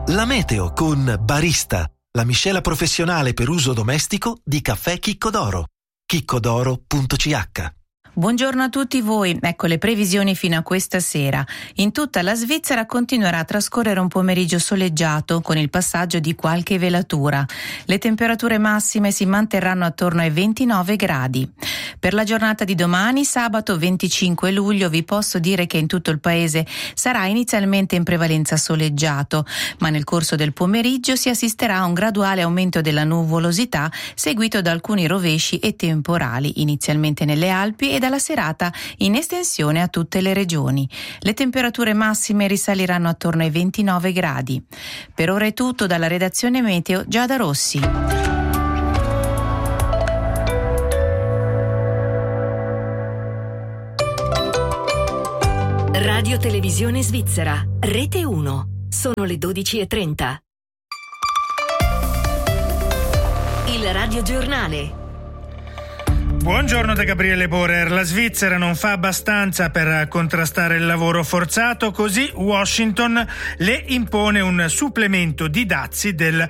La meteo con Barista, la miscela professionale per uso domestico di caffè Chicco d'Oro. chiccodoro.ch. Buongiorno a tutti voi, ecco le previsioni fino a questa sera. In tutta la Svizzera continuerà a trascorrere un pomeriggio soleggiato con il passaggio di qualche velatura. Le temperature massime si manterranno attorno ai 29 gradi. Per la giornata di domani, sabato 25 luglio, vi posso dire che in tutto il paese sarà inizialmente in prevalenza soleggiato, ma nel corso del pomeriggio si assisterà a un graduale aumento della nuvolosità seguito da alcuni rovesci e temporali, inizialmente nelle Alpi e dalla serata in estensione a tutte le regioni. Le temperature massime risaliranno attorno ai 29 gradi. Per ora è tutto dalla redazione Meteo Giada Rossi. Radio Televisione Svizzera, Rete 1. Sono le 12:30. Il Radio Giornale. Buongiorno da Gabriele Borer. La Svizzera non fa abbastanza per contrastare il lavoro forzato, così Washington le impone un supplemento di dazi del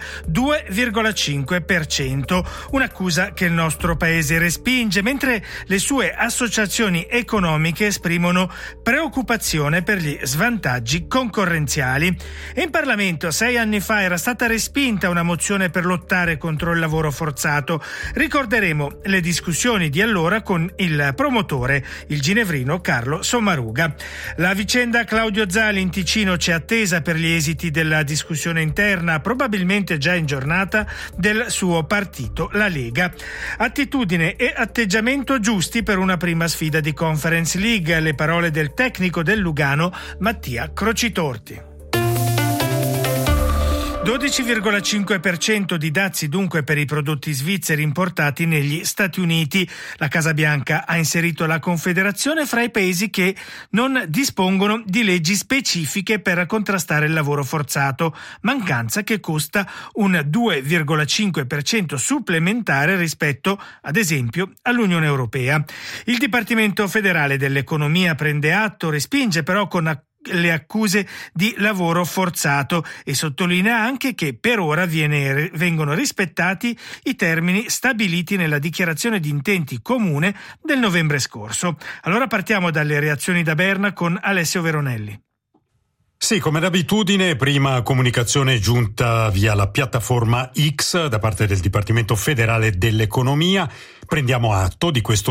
2,5%, un'accusa che il nostro paese respinge, mentre le sue associazioni economiche esprimono preoccupazione per gli svantaggi concorrenziali. In Parlamento 6 anni fa era stata respinta una mozione per lottare contro il lavoro forzato. Ricorderemo le discussioni di allora con il promotore, il ginevrino Carlo Sommaruga. La vicenda Claudio Zali in Ticino c'è attesa per gli esiti della discussione interna, probabilmente già in giornata, del suo partito, la Lega. Attitudine e atteggiamento giusti per una prima sfida di Conference League, le parole del tecnico del Lugano Mattia Crocitorti. 12,5% di dazi dunque per i prodotti svizzeri importati negli Stati Uniti. La Casa Bianca ha inserito la Confederazione fra i paesi che non dispongono di leggi specifiche per contrastare il lavoro forzato, mancanza che costa un 2,5% supplementare rispetto, ad esempio, all'Unione Europea. Il Dipartimento federale dell'Economia prende atto, respinge però con le accuse di lavoro forzato e sottolinea anche che per ora vengono rispettati i termini stabiliti nella dichiarazione di intenti comune del novembre scorso. Allora partiamo dalle reazioni da Berna con Alessio Veronelli. Sì, come d'abitudine, prima comunicazione giunta via la piattaforma X da parte del Dipartimento federale dell'Economia. Prendiamo atto di questo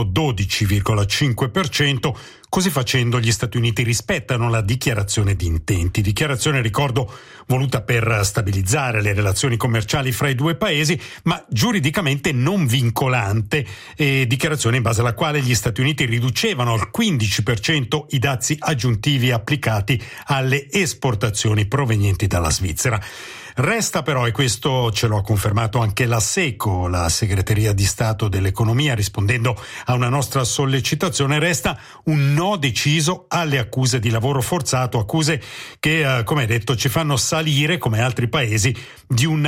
12,5%, così facendo gli Stati Uniti rispettano la dichiarazione di intenti. Dichiarazione, ricordo, voluta per stabilizzare le relazioni commerciali fra i due paesi, ma giuridicamente non vincolante, e dichiarazione in base alla quale gli Stati Uniti riducevano al 15% i dazi aggiuntivi applicati alle esportazioni provenienti dalla Svizzera. Resta però, e questo ce lo ha confermato anche la SECO, la Segreteria di Stato dell'Economia, rispondendo a una nostra sollecitazione, resta un no deciso alle accuse di lavoro forzato, accuse che, come detto, ci fanno salire, come altri paesi, di un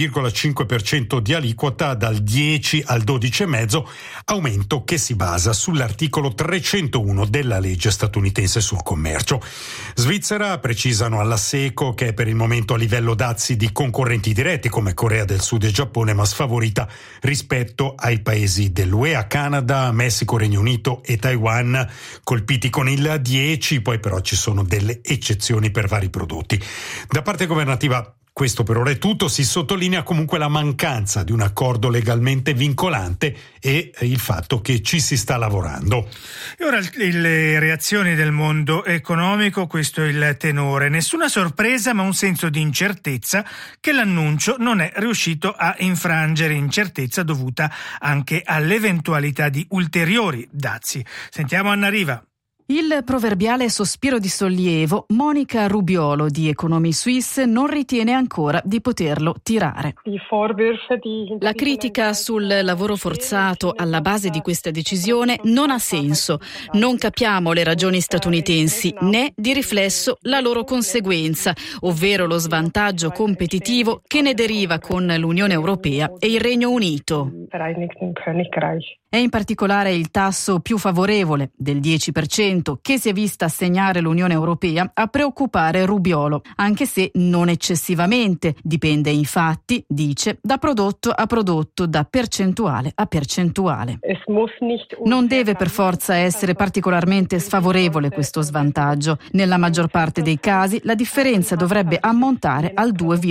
2,5% di aliquota dal 10 al 12,5%, aumento che si basa sull'articolo 301 della legge statunitense sul commercio. Svizzera, precisano alla SECO, che è per il momento a livello dazi di concorrenti diretti come Corea del Sud e Giappone, ma sfavorita rispetto ai paesi dell'UE, a Canada, Messico, Regno Unito e Taiwan, colpiti con il 10, poi però ci sono delle eccezioni per vari prodotti. Da parte governativa questo per ora è tutto, si sottolinea comunque la mancanza di un accordo legalmente vincolante e il fatto che ci si sta lavorando. E ora le reazioni del mondo economico, questo è il tenore. Nessuna sorpresa ma un senso di incertezza che l'annuncio non è riuscito a infrangere, incertezza dovuta anche all'eventualità di ulteriori dazi. Sentiamo Anna Riva. Il proverbiale sospiro di sollievo, Monica Rubiolo di Economy Suisse non ritiene ancora di poterlo tirare. La critica sul lavoro forzato alla base di questa decisione non ha senso. Non capiamo le ragioni statunitensi né di riflesso la loro conseguenza, ovvero lo svantaggio competitivo che ne deriva con l'Unione Europea e il Regno Unito. È in particolare il tasso più favorevole del 10% che si è vista assegnare l'Unione Europea a preoccupare Rubiolo, anche se non eccessivamente. Dipende infatti, dice, da prodotto a prodotto, da percentuale a percentuale. Non deve per forza essere particolarmente sfavorevole questo svantaggio. Nella maggior parte dei casi la differenza dovrebbe ammontare al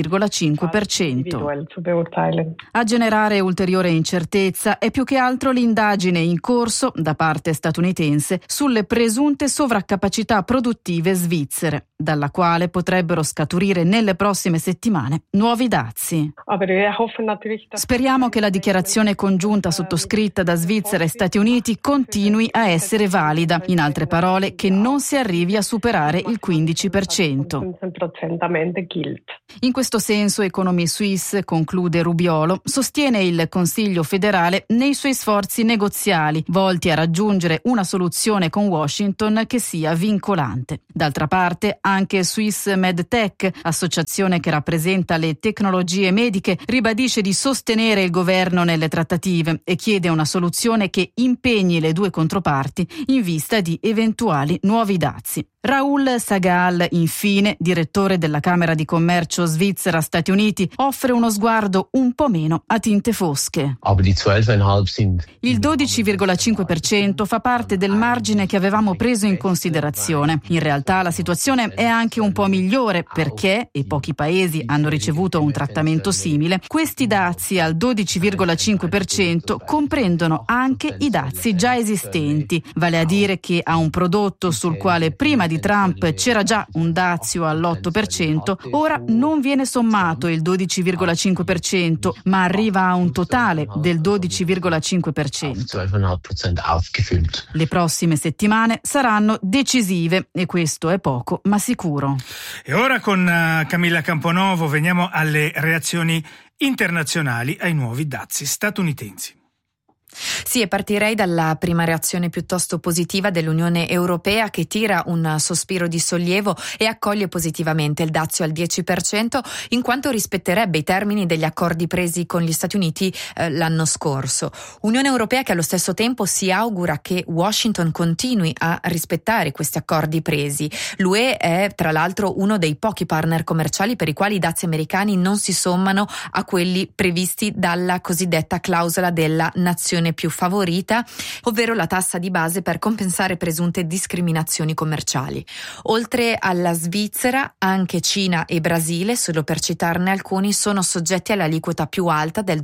2,5%. A generare ulteriore incertezza è più che altro l'indagine in corso da parte statunitense sulle presunte sovraccapacità produttive svizzere, dalla quale potrebbero scaturire nelle prossime settimane nuovi dazi. Speriamo che la dichiarazione congiunta sottoscritta da Svizzera e Stati Uniti continui a essere valida, in altre parole che non si arrivi a superare il 15%. In questo senso Economie Suisse, conclude Rubiolo, sostiene il Consiglio federale nei suoi sforzi negoziali volti a raggiungere una soluzione con Washington che sia vincolante. D'altra parte anche Swiss MedTech, associazione che rappresenta le tecnologie mediche, ribadisce di sostenere il governo nelle trattative e chiede una soluzione che impegni le due controparti in vista di eventuali nuovi dazi. Raoul Sagal, infine, direttore della Camera di Commercio Svizzera-Stati Uniti, offre uno sguardo un po' meno a tinte fosche. Il 12,5% fa parte del margine che avevamo preso in considerazione. In realtà la situazione è anche un po' migliore perché, e pochi paesi hanno ricevuto un trattamento simile, questi dazi al 12,5% comprendono anche i dazi già esistenti, vale a dire che a un prodotto sul quale prima di Trump c'era già un dazio all'8%, ora non viene sommato il 12,5%, ma arriva a un totale del 12,5%. Le prossime settimane saranno decisive e questo è poco ma sicuro. E ora con Camilla Camponovo veniamo alle reazioni internazionali ai nuovi dazi statunitensi. Sì, e partirei dalla prima reazione piuttosto positiva dell'Unione Europea, che tira un sospiro di sollievo e accoglie positivamente il dazio al 10%, in quanto rispetterebbe i termini degli accordi presi con gli Stati Uniti l'anno scorso. Unione Europea che allo stesso tempo si augura che Washington continui a rispettare questi accordi presi. L'UE è tra l'altro uno dei pochi partner commerciali per i quali i dazi americani non si sommano a quelli previsti dalla cosiddetta clausola della nazione più favorita, ovvero la tassa di base per compensare presunte discriminazioni commerciali. Oltre alla Svizzera, anche Cina e Brasile, solo per citarne alcuni, sono soggetti all'aliquota più alta del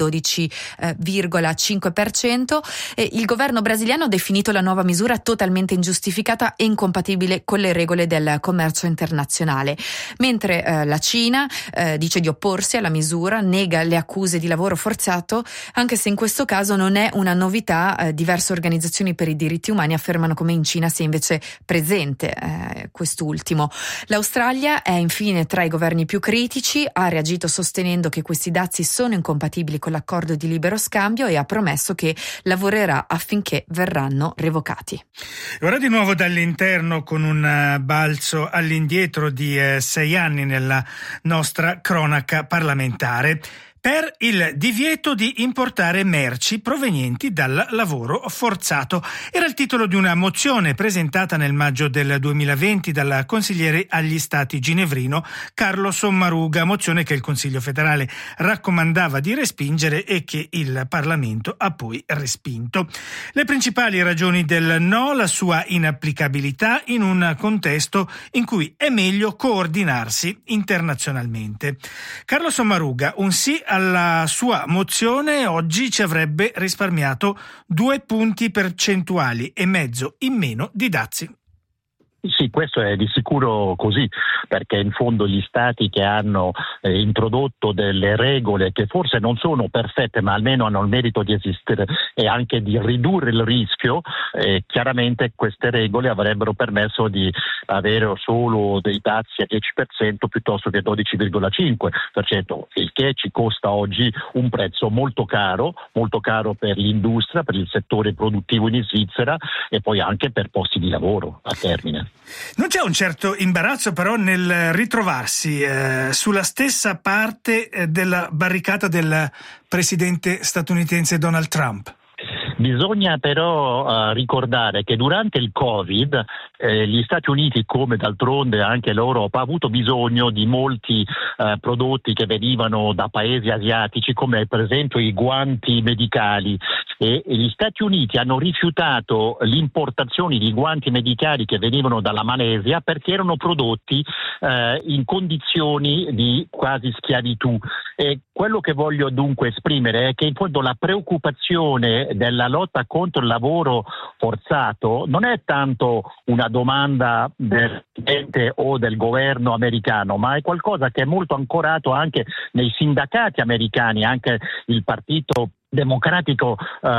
12,5%. Il governo brasiliano ha definito la nuova misura totalmente ingiustificata e incompatibile con le regole del commercio internazionale, mentre la Cina dice di opporsi alla misura, nega le accuse di lavoro forzato, anche se in questo caso non è una novità. Diverse organizzazioni per i diritti umani affermano come in Cina sia invece presente quest'ultimo. L'Australia è infine tra i governi più critici, ha reagito sostenendo che questi dazi sono incompatibili con l'accordo di libero scambio e ha promesso che lavorerà affinché verranno revocati. Ora di nuovo dall'interno con un balzo all'indietro di 6 anni nella nostra cronaca parlamentare. Per il divieto di importare merci provenienti dal lavoro forzato. Era il titolo di una mozione presentata nel maggio del 2020 dal consigliere agli Stati ginevrino Carlo Sommaruga, mozione che il Consiglio federale raccomandava di respingere e che il Parlamento ha poi respinto. Le principali ragioni del no: la sua inapplicabilità in un contesto in cui è meglio coordinarsi internazionalmente. Carlo Sommaruga, un sì alla sua mozione oggi ci avrebbe risparmiato 2 punti percentuali e mezzo in meno di dazi. Sì, questo è di sicuro così, perché in fondo gli stati che hanno introdotto delle regole che forse non sono perfette, ma almeno hanno il merito di esistere e anche di ridurre il rischio, chiaramente queste regole avrebbero permesso di avere solo dei dazi a 10% piuttosto che 12,5%, il che ci costa oggi un prezzo molto caro per l'industria, per il settore produttivo in Svizzera e poi anche per posti di lavoro a termine. Non c'è un certo imbarazzo però nel ritrovarsi sulla stessa parte della barricata del presidente statunitense Donald Trump? Bisogna però ricordare che durante il Covid gli Stati Uniti, come d'altronde anche l'Europa, ha avuto bisogno di molti prodotti che venivano da paesi asiatici, come per esempio i guanti medicali, e gli Stati Uniti hanno rifiutato l'importazione di guanti medicali che venivano dalla Malesia perché erano prodotti in condizioni di quasi schiavitù. E quello che voglio dunque esprimere è che in fondo la preoccupazione della lotta contro il lavoro forzato non è tanto una domanda del presidente o del governo americano, ma è qualcosa che è molto ancorato anche nei sindacati americani. Anche il partito democratico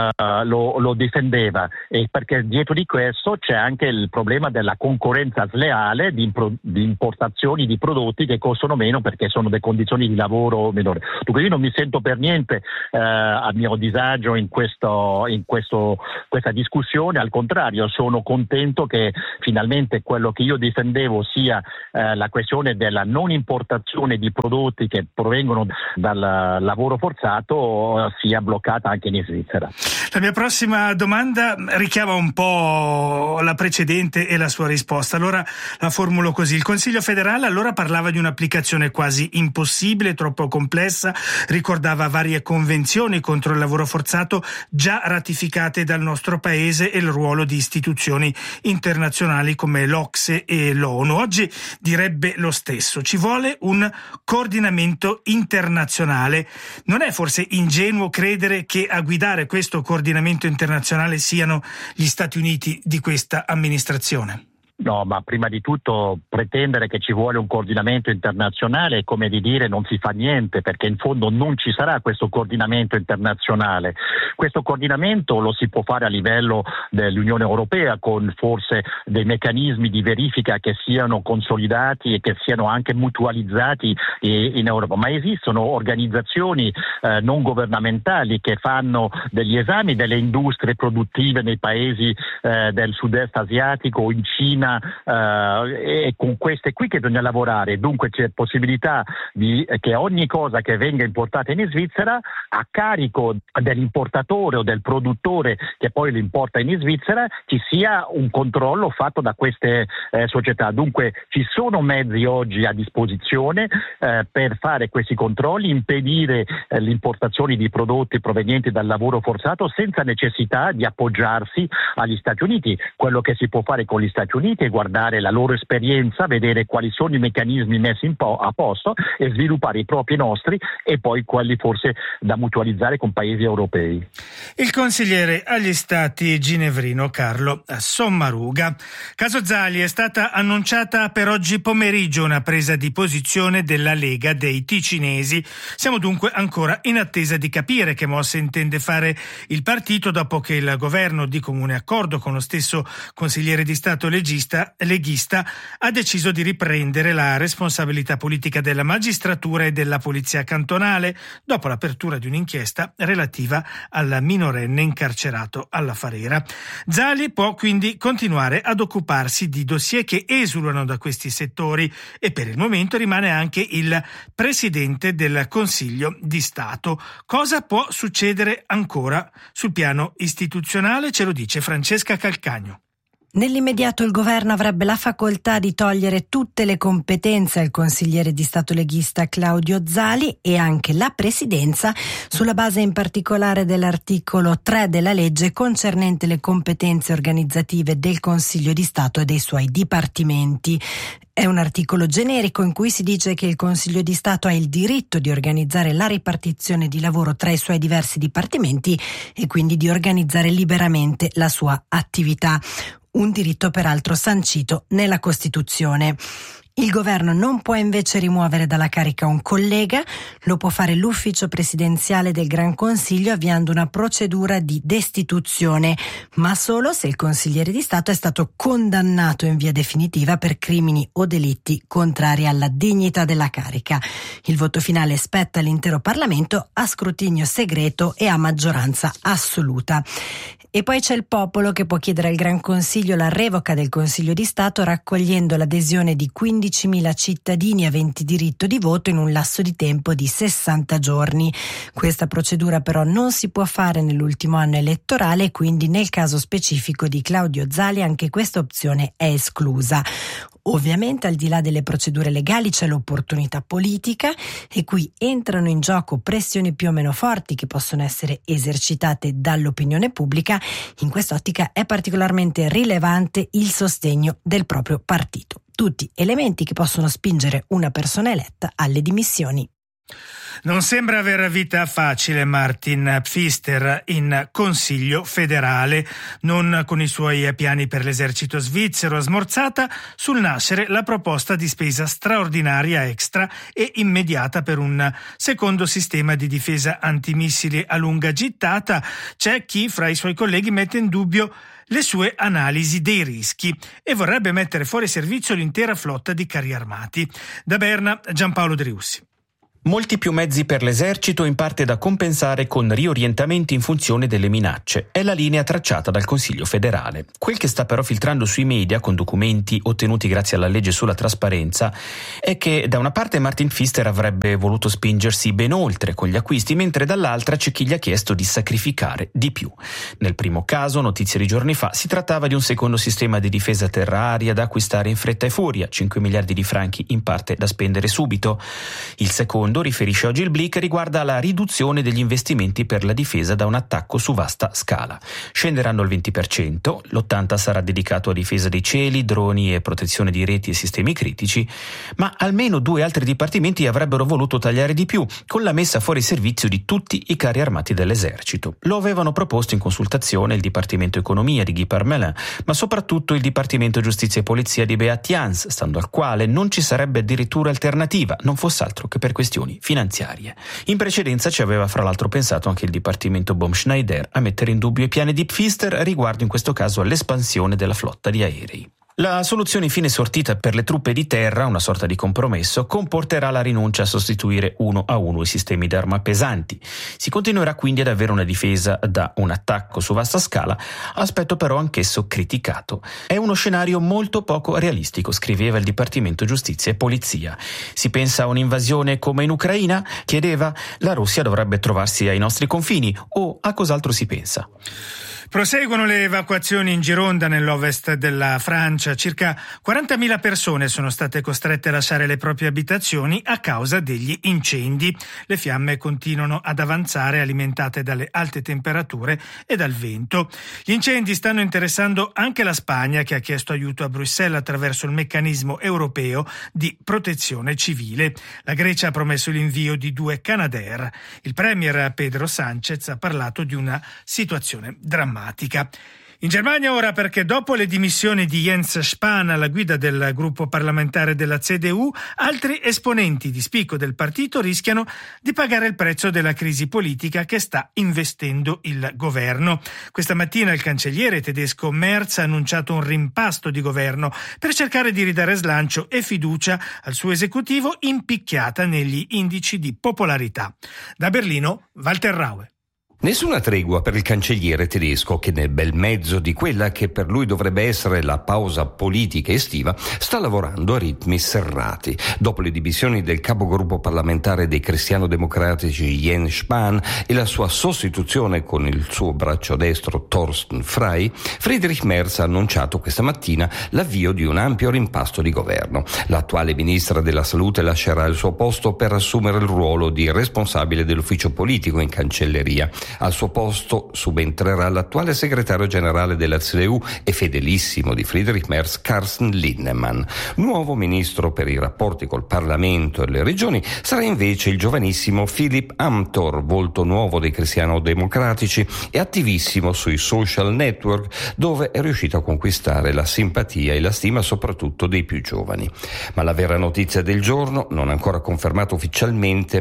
lo difendeva, e perché dietro di questo c'è anche il problema della concorrenza sleale di importazioni di prodotti che costano meno perché sono delle condizioni di lavoro minori. Dunque io non mi sento per niente a mio disagio in questa discussione, al contrario sono contento che finalmente quello che io difendevo sia la questione della non importazione di prodotti che provengono dal lavoro forzato sia bloccata anche in Svizzera. La mia prossima domanda richiama un po' la precedente e la sua risposta. Allora la formulo così: il Consiglio federale allora parlava di un'applicazione quasi impossibile, troppo complessa, ricordava varie convenzioni contro il lavoro forzato già ratificate dal nostro paese e il ruolo di istituzioni internazionali come l'OCSE e l'ONU. Oggi direbbe lo stesso: ci vuole un coordinamento internazionale. Non è forse ingenuo credere che a guidare questo coordinamento internazionale siano gli Stati Uniti di questa amministrazione? No, ma prima di tutto pretendere che ci vuole un coordinamento internazionale è come di dire non si fa niente, perché in fondo non ci sarà questo coordinamento internazionale. Questo coordinamento lo si può fare a livello dell'Unione Europea con forse dei meccanismi di verifica che siano consolidati e che siano anche mutualizzati in Europa, ma esistono organizzazioni non governamentali che fanno degli esami delle industrie produttive nei paesi del sud-est asiatico o in Cina, e con queste qui che bisogna lavorare. Dunque c'è possibilità che ogni cosa che venga importata in Svizzera a carico dell'importatore o del produttore che poi lo importa in Svizzera ci sia un controllo fatto da queste società. Dunque ci sono mezzi oggi a disposizione per fare questi controlli, impedire l'importazione di prodotti provenienti dal lavoro forzato senza necessità di appoggiarsi agli Stati Uniti. Quello che si può fare con gli Stati Uniti e guardare la loro esperienza, vedere quali sono i meccanismi messi a posto e sviluppare i propri nostri e poi quelli forse da mutualizzare con paesi europei. Il consigliere agli Stati ginevrino Carlo Sommaruga. Caso Zali: è stata annunciata per oggi pomeriggio una presa di posizione della Lega dei Ticinesi. Siamo dunque ancora in attesa di capire che mosse intende fare il partito dopo che il governo, di comune accordo con lo stesso consigliere di Stato leghista, ha deciso di riprendere la responsabilità politica della magistratura e della polizia cantonale dopo l'apertura di un'inchiesta relativa al minorenne incarcerato alla Farera. Zali può quindi continuare ad occuparsi di dossier che esulano da questi settori e per il momento rimane anche il presidente del Consiglio di Stato. Cosa può succedere ancora sul piano istituzionale? Ce lo dice Francesca Calcagno. Nell'immediato il governo avrebbe la facoltà di togliere tutte le competenze al consigliere di Stato leghista Claudio Zali e anche la presidenza, sulla base in particolare dell'articolo 3 della legge concernente le competenze organizzative del Consiglio di Stato e dei suoi dipartimenti. È un articolo generico in cui si dice che il Consiglio di Stato ha il diritto di organizzare la ripartizione di lavoro tra i suoi diversi dipartimenti e quindi di organizzare liberamente la sua attività. Un diritto peraltro sancito nella Costituzione. Il governo non può invece rimuovere dalla carica un collega, lo può fare l'ufficio presidenziale del Gran Consiglio avviando una procedura di destituzione, ma solo se il consigliere di Stato è stato condannato in via definitiva per crimini o delitti contrari alla dignità della carica. Il voto finale spetta all'intero Parlamento a scrutinio segreto e a maggioranza assoluta. E poi c'è il popolo che può chiedere al Gran Consiglio la revoca del Consiglio di Stato raccogliendo l'adesione di 15.000 cittadini aventi diritto di voto in un lasso di tempo di 60 giorni. Questa procedura però non si può fare nell'ultimo anno elettorale e quindi nel caso specifico di Claudio Zali anche questa opzione è esclusa. Ovviamente al di là delle procedure legali c'è l'opportunità politica e qui entrano in gioco pressioni più o meno forti che possono essere esercitate dall'opinione pubblica. In quest'ottica è particolarmente rilevante il sostegno del proprio partito. Tutti elementi che possono spingere una persona eletta alle dimissioni. Non sembra aver vita facile Martin Pfister in Consiglio federale, non con i suoi piani per l'esercito svizzero. Smorzata sul nascere la proposta di spesa straordinaria extra e immediata per un secondo sistema di difesa antimissili a lunga gittata. C'è chi fra i suoi colleghi mette in dubbio le sue analisi dei rischi e vorrebbe mettere fuori servizio l'intera flotta di carri armati. Da Berna, Giampaolo Driussi. Molti più mezzi per l'esercito, in parte da compensare con riorientamenti in funzione delle minacce. È la linea tracciata dal Consiglio federale. Quel che sta però filtrando sui media, con documenti ottenuti grazie alla legge sulla trasparenza, è che da una parte Martin Pfister avrebbe voluto spingersi ben oltre con gli acquisti, mentre dall'altra c'è chi gli ha chiesto di sacrificare di più. Nel primo caso, notizie di giorni fa, si trattava di un secondo sistema di difesa terra-aria da acquistare in fretta e furia, 5 miliardi di franchi in parte da spendere subito. Il secondo, riferisce oggi il Blick, riguarda la riduzione degli investimenti per la difesa da un attacco su vasta scala. Scenderanno al 20%, l'80% sarà dedicato a difesa dei cieli, droni e protezione di reti e sistemi critici, ma almeno 2 altri dipartimenti avrebbero voluto tagliare di più, con la messa fuori servizio di tutti i carri armati dell'esercito. Lo avevano proposto in consultazione il Dipartimento Economia di Guy Parmelin, ma soprattutto il Dipartimento Giustizia e Polizia di Beat Jans, stando al quale non ci sarebbe addirittura alternativa, non fosse altro che per questioni finanziarie. In precedenza ci aveva fra l'altro pensato anche il Dipartimento Baumschneider a mettere in dubbio i piani di Pfister riguardo in questo caso all'espansione della flotta di aerei. La soluzione infine sortita per le truppe di terra, una sorta di compromesso, comporterà la rinuncia a sostituire 1 a 1 i sistemi d'arma pesanti. Si continuerà quindi ad avere una difesa da un attacco su vasta scala, aspetto però anch'esso criticato. È uno scenario molto poco realistico, scriveva il Dipartimento Giustizia e Polizia. Si pensa a un'invasione come in Ucraina? Chiedeva. La Russia dovrebbe trovarsi ai nostri confini o a cos'altro si pensa? Proseguono le evacuazioni in Gironda, nell'ovest della Francia. Circa 40.000 persone sono state costrette a lasciare le proprie abitazioni a causa degli incendi. Le fiamme continuano ad avanzare, alimentate dalle alte temperature e dal vento. Gli incendi stanno interessando anche la Spagna, che ha chiesto aiuto a Bruxelles attraverso il meccanismo europeo di protezione civile. La Grecia ha promesso l'invio di 2 Canadair. Il premier Pedro Sánchez ha parlato di una situazione drammatica. In Germania ora, perché dopo le dimissioni di Jens Spahn alla guida del gruppo parlamentare della CDU, altri esponenti di spicco del partito rischiano di pagare il prezzo della crisi politica che sta investendo il governo. Questa mattina il cancelliere tedesco Merz ha annunciato un rimpasto di governo per cercare di ridare slancio e fiducia al suo esecutivo, impicchiata negli indici di popolarità. Da Berlino, Walter Raue. Nessuna tregua per il cancelliere tedesco che nel bel mezzo di quella che per lui dovrebbe essere la pausa politica estiva sta lavorando a ritmi serrati. Dopo le dimissioni del capogruppo parlamentare dei cristiano-democratici Jens Spahn e la sua sostituzione con il suo braccio destro Thorsten Frey, Friedrich Merz ha annunciato questa mattina l'avvio di un ampio rimpasto di governo. L'attuale ministra della Salute lascerà il suo posto per assumere il ruolo di responsabile dell'ufficio politico in cancelleria. Al suo posto subentrerà l'attuale segretario generale della CDU e fedelissimo di Friedrich Merz, Carsten Linnemann. Nuovo ministro per i rapporti col Parlamento e le regioni sarà invece il giovanissimo Philipp Amthor, volto nuovo dei cristiano-democratici e attivissimo sui social network, dove è riuscito a conquistare la simpatia e la stima soprattutto dei più giovani. Ma la vera notizia del giorno, non ancora confermata ufficialmente, ma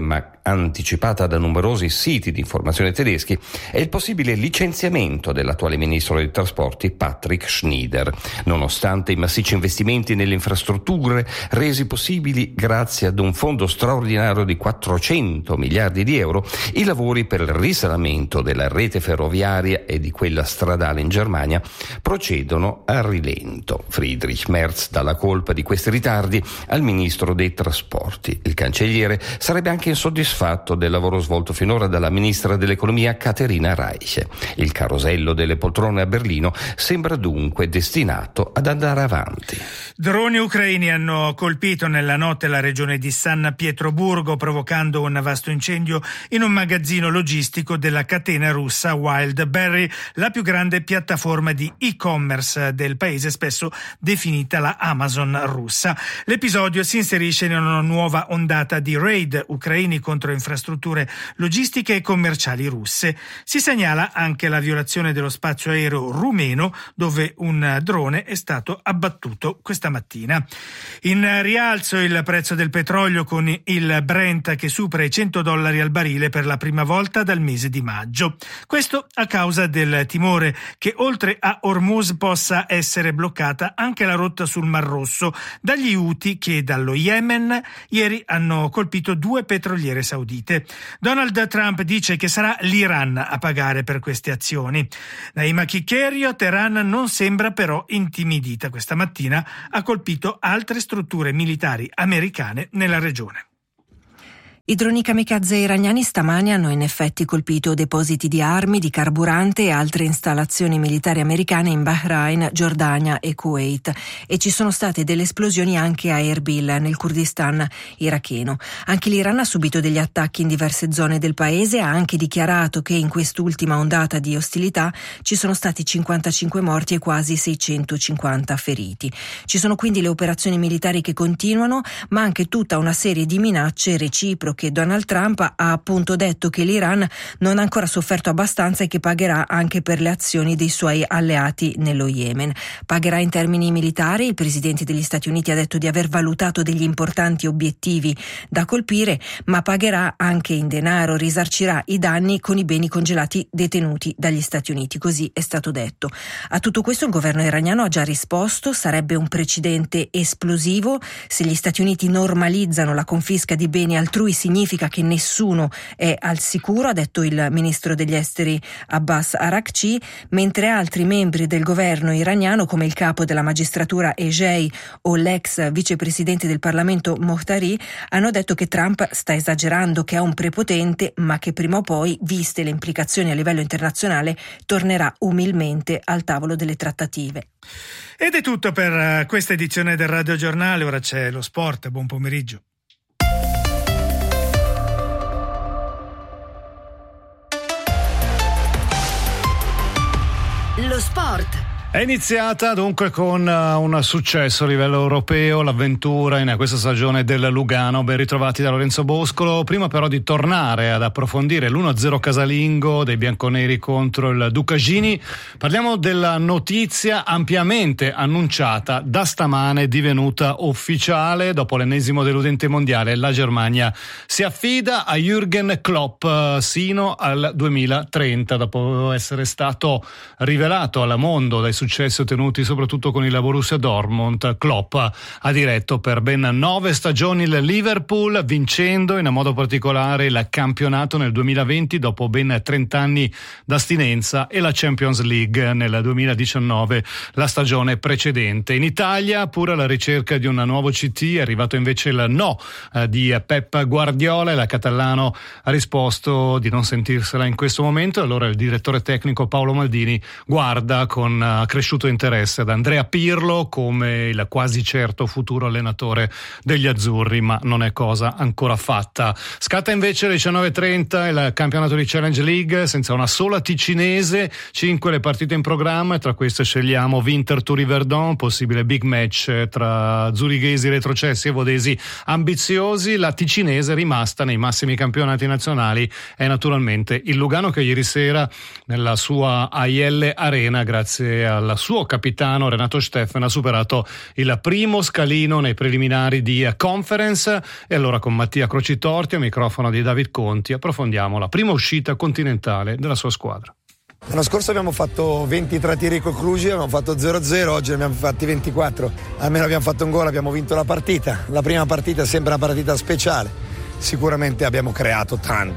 anticipata da numerosi siti di informazione tedeschi, è il possibile licenziamento dell'attuale ministro dei trasporti Patrick Schneider, nonostante i massicci investimenti nelle infrastrutture resi possibili grazie ad un fondo straordinario di 400 miliardi di euro. I lavori per il risanamento della rete ferroviaria e di quella stradale in Germania procedono a rilento. Friedrich Merz dà la colpa di questi ritardi al ministro dei trasporti. Il cancelliere sarebbe anche insoddisfatto del lavoro svolto finora dalla ministra dell'economia Katharina Reich. Il carosello delle poltrone a Berlino sembra dunque destinato ad andare avanti. Droni ucraini hanno colpito nella notte la regione di San Pietroburgo, provocando un vasto incendio in un magazzino logistico della catena russa Wildberry, la più grande piattaforma di e-commerce del paese, spesso definita la Amazon russa. L'episodio si inserisce in una nuova ondata di raid ucraini contro infrastrutture logistiche e commerciali russe. Si segnala anche la violazione dello spazio aereo rumeno, dove un drone è stato abbattuto questa mattina. In rialzo il prezzo del petrolio, con il Brent che supera i $100 al barile per la prima volta dal mese di maggio. Questo a causa del timore che oltre a Hormuz possa essere bloccata anche la rotta sul Mar Rosso dagli Houthi, che dallo Yemen ieri hanno colpito 2 petroliere saudite. Donald Trump dice che sarà l'Iran a pagare per queste azioni. Naima Kikerio, Teheran non sembra però intimidita. Questa mattina ha colpito altre strutture militari americane nella regione. I droni kamikaze iraniani stamani hanno in effetti colpito depositi di armi, di carburante e altre installazioni militari americane in Bahrain, Giordania e Kuwait, e ci sono state delle esplosioni anche a Erbil, nel Kurdistan iracheno. Anche l'Iran ha subito degli attacchi in diverse zone del paese, ha anche dichiarato che in quest'ultima ondata di ostilità ci sono stati 55 morti e quasi 650 feriti. Ci sono quindi le operazioni militari che continuano, ma anche tutta una serie di minacce reciproche. Donald Trump ha appunto detto che l'Iran non ha ancora sofferto abbastanza e che pagherà anche per le azioni dei suoi alleati nello Yemen. Pagherà in termini militari. Il presidente degli Stati Uniti ha detto di aver valutato degli importanti obiettivi da colpire, ma pagherà anche in denaro, risarcirà i danni con i beni congelati detenuti dagli Stati Uniti, così è stato detto. A tutto questo il governo iraniano ha già risposto: sarebbe un precedente esplosivo. Se gli Stati Uniti normalizzano la confisca di beni altrui, significa che nessuno è al sicuro, ha detto il ministro degli esteri Abbas Araghchi, mentre altri membri del governo iraniano, come il capo della magistratura Ejei o l'ex vicepresidente del Parlamento Mohtari, hanno detto che Trump sta esagerando, che è un prepotente, ma che prima o poi, viste le implicazioni a livello internazionale, tornerà umilmente al tavolo delle trattative. Ed è tutto per questa edizione del Radio Giornale. Ora c'è lo sport. Buon pomeriggio. Lo sport. È iniziata dunque con un successo a livello europeo l'avventura in questa stagione del Lugano. Ben ritrovati da Lorenzo Boscolo. Prima però di tornare ad approfondire l'1-0 casalingo dei bianconeri contro il Ducagini, parliamo della notizia ampiamente annunciata da stamane, divenuta ufficiale dopo l'ennesimo deludente mondiale. La Germania si affida a Jürgen Klopp sino al 2030, dopo essere stato rivelato al mondo dai successi ottenuti soprattutto con il Borussia Dortmund. Klopp ha diretto per ben 9 stagioni il Liverpool, vincendo in modo particolare il campionato nel 2020 dopo ben 30 anni d'astinenza e la Champions League nel 2019, la stagione precedente. In Italia, pure alla ricerca di un nuovo CT, è arrivato invece il no di Pep Guardiola, e la catalano ha risposto di non sentirsela in questo momento. Allora il direttore tecnico Paolo Maldini guarda con cresciuto interesse ad Andrea Pirlo come il quasi certo futuro allenatore degli azzurri, ma non è cosa ancora fatta. Scatta invece alle 19:30 il campionato di Challenge League senza una sola ticinese, 5 le partite in programma, e tra queste scegliamo Winter Turi Verdon, possibile big match tra zurighesi retrocessi e vodesi ambiziosi. La ticinese rimasta nei massimi campionati nazionali è naturalmente il Lugano, che ieri sera nella sua AIL Arena, grazie al dal suo capitano Renato Steffen, ha superato il primo scalino nei preliminari di Conference. E allora con Mattia Crocitorti, a microfono di David Conti, approfondiamo la prima uscita continentale della sua squadra. L'anno scorso abbiamo fatto 23 tiri conclusi, abbiamo fatto 0-0, oggi ne abbiamo fatti 24, almeno abbiamo fatto un gol, abbiamo vinto la partita. La prima partita è sempre una partita speciale. Sicuramente abbiamo creato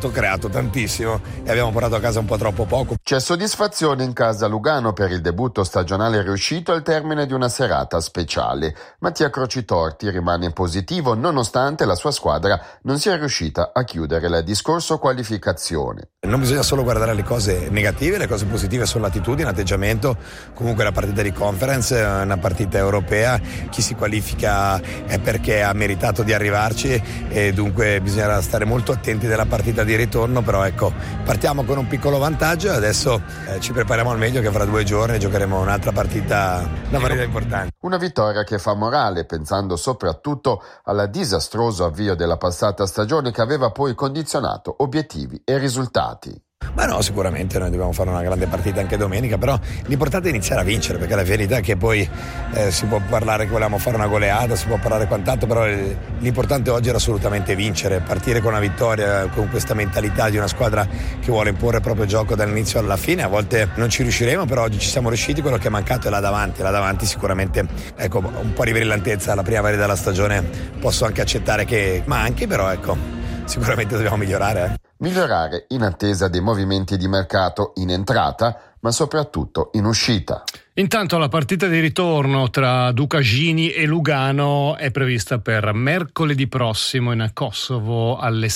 tantissimo e abbiamo portato a casa un po' troppo poco. C'è soddisfazione in casa Lugano per il debutto stagionale riuscito al termine di una serata speciale. Mattia Crocitorti rimane positivo nonostante la sua squadra non sia riuscita a chiudere il discorso qualificazione. Non bisogna solo guardare le cose negative, le cose positive sono l'attitudine, l'atteggiamento. Comunque la partita di Conference è una partita europea, chi si qualifica è perché ha meritato di arrivarci e dunque bisognerà stare molto attenti della partita di ritorno, però ecco, partiamo con un piccolo vantaggio e adesso ci prepariamo al meglio che fra 2 giorni giocheremo un'altra partita, una partita importante. Una vittoria che fa morale, pensando soprattutto al disastroso avvio della passata stagione che aveva poi condizionato obiettivi e risultati. Ma no, sicuramente noi dobbiamo fare una grande partita anche domenica, però l'importante è iniziare a vincere, perché la verità è che poi si può parlare che volevamo fare una goleata, si può parlare quant'altro, però l'importante oggi era assolutamente vincere, partire con una vittoria, con questa mentalità di una squadra che vuole imporre il proprio gioco dall'inizio alla fine. A volte non ci riusciremo, però oggi ci siamo riusciti, quello che è mancato è là davanti sicuramente, ecco, un po' di brillantezza alla prima partita della stagione posso anche accettare che manchi, però ecco, sicuramente dobbiamo migliorare. Migliorare in attesa dei movimenti di mercato in entrata, ma soprattutto in uscita. Intanto la partita di ritorno tra Ducagini e Lugano è prevista per mercoledì prossimo in Kosovo alle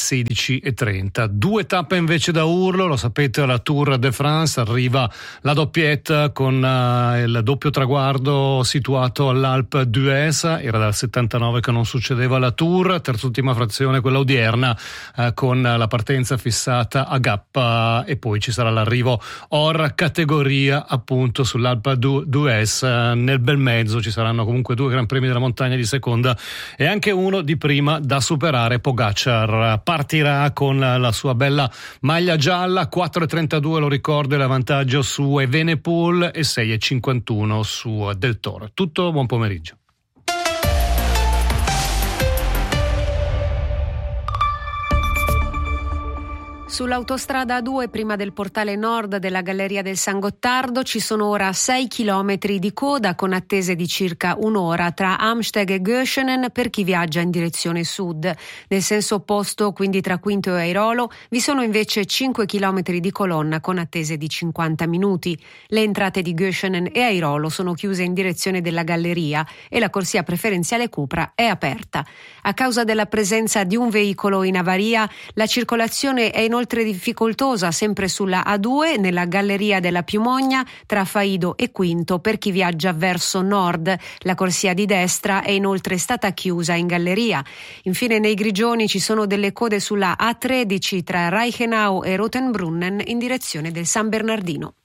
16:30. 2 tappe invece da urlo, lo sapete, la Tour de France, arriva la doppietta con il doppio traguardo situato all'Alpe d'Huez, era dal 79 che non succedeva la Tour, terz'ultima frazione quella odierna con la partenza fissata a Gap e poi ci sarà l'arrivo hors categoria appunto sull'Alpe d'Huez. Nel bel mezzo ci saranno comunque 2 Gran Premi della montagna di seconda e anche uno di prima da superare. Pogacar partirà con la sua bella maglia gialla, 4:32 lo ricordo il vantaggio su Evenepoel e 6:51 su Del Toro. Tutto, buon pomeriggio. Sull'autostrada A2, prima del portale nord della Galleria del San Gottardo, ci sono ora 6 chilometri di coda con attese di circa un'ora tra Amsteg e Göschenen per chi viaggia in direzione sud. Nel senso opposto, quindi tra Quinto e Airolo, vi sono invece 5 chilometri di colonna con attese di 50 minuti. Le entrate di Göschenen e Airolo sono chiuse in direzione della Galleria e la corsia preferenziale Cupra è aperta. A causa della presenza di un veicolo in avaria, la circolazione è inoltre difficoltosa sempre sulla A2 nella Galleria della Piumogna tra Faido e Quinto per chi viaggia verso nord. La corsia di destra è inoltre stata chiusa in galleria. Infine nei Grigioni ci sono delle code sulla A13 tra Reichenau e Rotenbrunnen in direzione del San Bernardino.